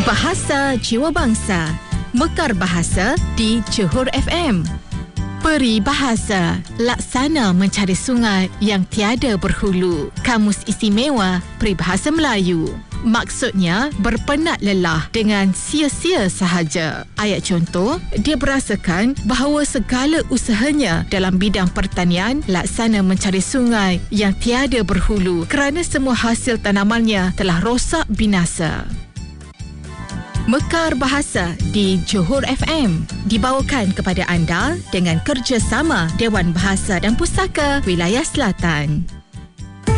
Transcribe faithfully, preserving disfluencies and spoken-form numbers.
Bahasa Jiwa Bangsa, Mekar Bahasa di Johor F M. Peribahasa, laksana mencari sungai yang tiada berhulu. Kamus Istimewa Peribahasa Melayu. Maksudnya berpenat lelah dengan sia-sia sahaja. Ayat contoh, dia berasakan bahawa segala usahanya dalam bidang pertanian laksana mencari sungai yang tiada berhulu kerana semua hasil tanamannya telah rosak binasa. Mekar Bahasa di Johor F M dibawakan kepada anda dengan kerjasama Dewan Bahasa dan Pustaka Wilayah Selatan.